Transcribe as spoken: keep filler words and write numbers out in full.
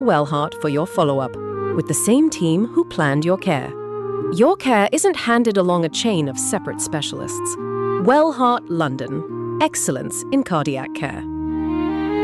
Wellheart for your follow-up, with the same team who planned your care. Your care isn't handed along a chain of separate specialists. Wellheart London. Excellence in cardiac care.